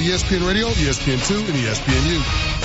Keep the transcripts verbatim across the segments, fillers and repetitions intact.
to E S P N Radio, E S P N two, and E S P N U.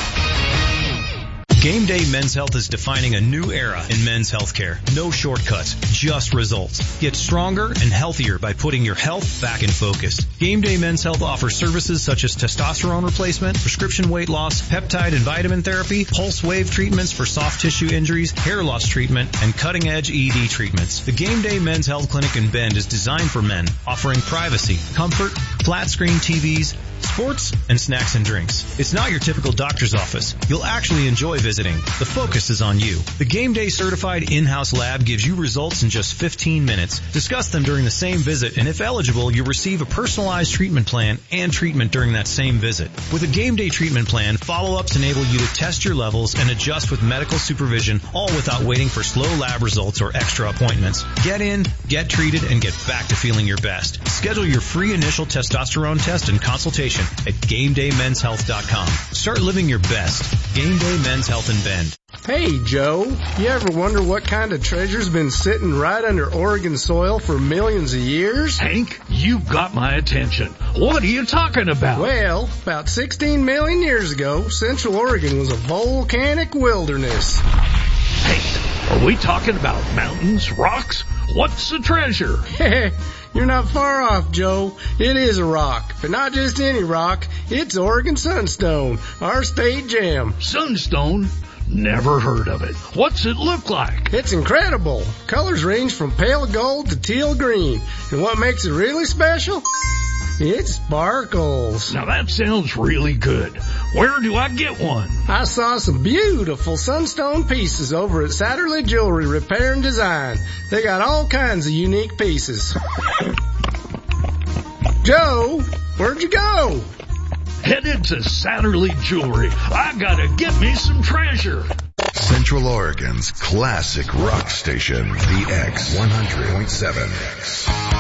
Game Day Men's Health is defining a new era in men's healthcare. No shortcuts, just results. Get stronger and healthier by putting your health back in focus. Game Day Men's Health offers services such as testosterone replacement, prescription weight loss, peptide and vitamin therapy, pulse wave treatments for soft tissue injuries, hair loss treatment, and cutting-edge E D treatments. The Game Day Men's Health Clinic in Bend is designed for men, offering privacy, comfort, flat-screen T Vs, sports, and snacks and drinks. It's not your typical doctor's office. You'll actually enjoy visiting. The focus is on you. The Game Day certified in-house lab gives you results in just fifteen minutes. Discuss them during the same visit, and if eligible, you'll receive a personalized treatment plan and treatment during that same visit. With a Game Day treatment plan, follow-ups enable you to test your levels and adjust with medical supervision, all without waiting for slow lab results or extra appointments. Get in, get treated, and get back to feeling your best. Schedule your free initial testosterone test and consultation at game day men's health dot com. Start living your best. Game Day Men's Health in Bend. Hey, Joe, you ever wonder what kind of treasure's been sitting right under Oregon soil for millions of years? Hank, you've got my attention. What are you talking about? Well, about sixteen million years ago, Central Oregon was a volcanic wilderness. Hey, are we talking about mountains, rocks? What's the treasure? You're not far off, Joe. It is a rock, but not just any rock. It's Oregon Sunstone, our state gem. Sunstone? Never heard of it. What's it look like? It's incredible. Colors range from pale gold to teal green. And what makes it really special? It sparkles. Now that sounds really good. Where do I get one? I saw some beautiful sunstone pieces over at Satterley Jewelry Repair and Design. They got all kinds of unique pieces. Joe, where'd you go? Headed to Satterley Jewelry. I gotta get me some treasure. Central Oregon's classic rock station, the X one hundred point seven.